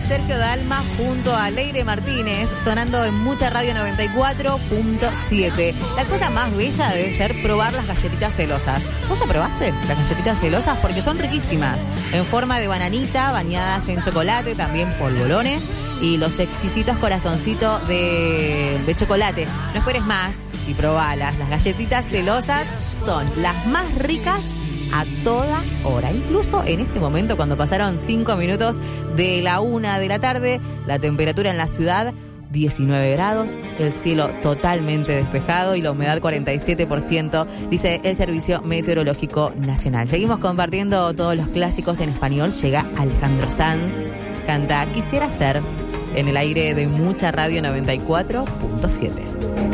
Sergio Dalma junto a Leire Martínez, sonando en Mucha Radio 94.7. La cosa más bella debe ser probar las galletitas celosas. ¿Vos ya probaste las galletitas celosas? Porque son riquísimas, en forma de bananita, bañadas en chocolate, también polvorones, y los exquisitos corazoncitos de chocolate. No esperes más y probalas. Las galletitas celosas son las más ricas a toda hora. Incluso en este momento, cuando pasaron 5 minutos de la 1 de la tarde, la temperatura en la ciudad 19 grados, el cielo totalmente despejado y la humedad 47%, dice el Servicio Meteorológico Nacional. Seguimos compartiendo todos los clásicos en español. Llega Alejandro Sanz, canta Quisiera Ser, en el aire de Mucha Radio 94.7.